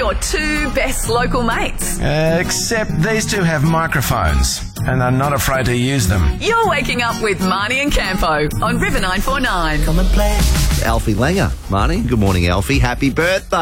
your two best local mates. Except these two have microphones and are not afraid to use them. You're waking up with Marnie and Campo on River 949. Alfie Langer. Marnie, good morning, Alfie. Happy birthday.